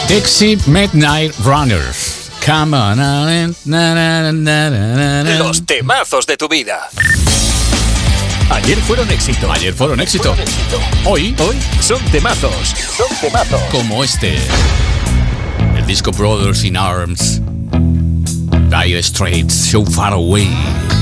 Dixie Midnight Runners. Come on. Los temazos de tu vida. Ayer fueron éxito. Hoy son temazos. como este. El disco Brothers in Arms. Dire Straits, So Far Away.